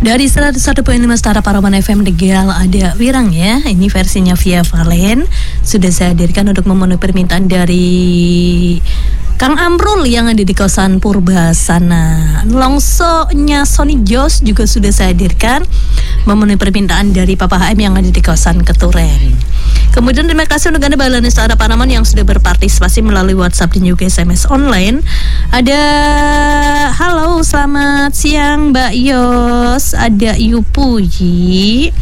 Dari 101.5 Setara Paraman FM Tegal ada Wirang ya. Ini versinya Via Valen. Sudah saya hadirkan untuk memenuhi permintaan dari Kang Amrul yang ada di kawasan Purbasana. Longsonya Sony Jos juga sudah saya hadirkan memenuhi permintaan dari Papa HM yang ada di kawasan Keturen. Kemudian terima kasih untuk Anda Balani Setara Paraman yang sudah berpartisipasi melalui WhatsApp dan juga SMS online. Ada halo selamat siang Mbak Yos. Ada Yupuyi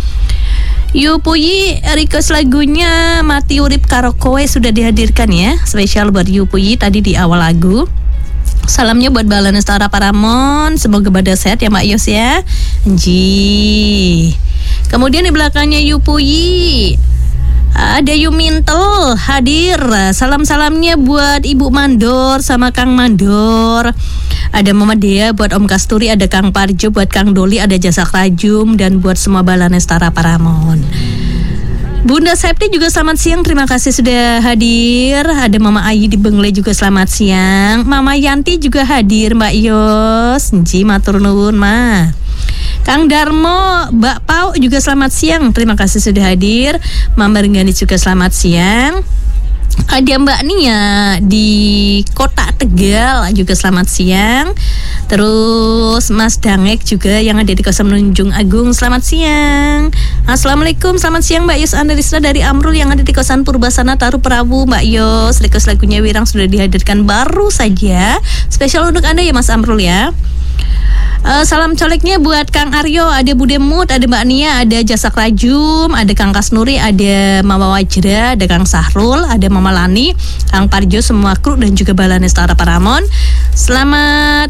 request lagunya Mati Urip Karo Kowe sudah dihadirkan ya. Spesial buat Yupuyi tadi di awal lagu. Salamnya buat Balani Setara Paramon. Semoga pada sehat ya Mbak Yos ya. Kemudian di belakangnya Yupuyi ada Yumintel hadir. Salam-salamnya buat Ibu Mandor sama Kang Mandor. Ada Mama Dea buat Om Kasturi, ada Kang Parjo buat Kang Doli, ada Jasak Rajum dan buat semua Balani Setara Paramon. Bunda Septi juga selamat siang, terima kasih sudah hadir. Ada Mama Ayi di Bengle juga selamat siang. Mama Yanti juga hadir Mbak Yos. Nji matur nuwun Ma. Kang Darmo, Mbak Pau juga selamat siang. Terima kasih sudah hadir. Mama Renggani juga selamat siang. Ada Mbak Nia di Kota Tegal juga selamat siang. Terus Mas Dangek juga yang ada di kawasan Menunjung Agung selamat siang. Assalamualaikum, selamat siang Mbak Yos Andrisna dari Amrul yang ada di kawasan Purbasana Taru Prabu. Mbak Yos, request lagunya Wirang sudah dihadirkan baru saja. Spesial untuk Anda ya Mas Amrul ya. Salam coleknya buat Kang Aryo, ada Bude Mut, ada Mbak Nia, ada Jasak Rajum, ada Kang Kasnuri, ada Mama Wajra, ada Kang Sahrul, ada Mama Lani, Kang Parjo, semua kru dan juga Balani Setara Paramon. Selamat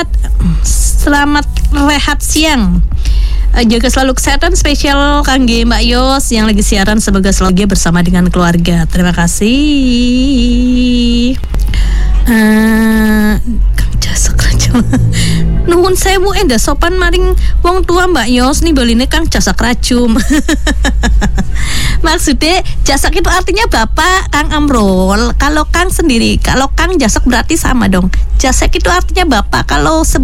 rehat siang. Jaga selalu kesehatan, spesial Kangge Mbak Yos yang lagi siaran, semoga selalu bersama dengan keluarga. Terima kasih. Kang Jasak Rajum. Nuhun sewu endah sopan maring wong tua Mbak Yos nih baline Kang Jasak Rajum. Maksudnya Jasak itu artinya Bapak Kang Amrul. Kalau Kang sendiri, kalau Kang Jasak berarti sama dong. Jasak itu artinya Bapak. Kalau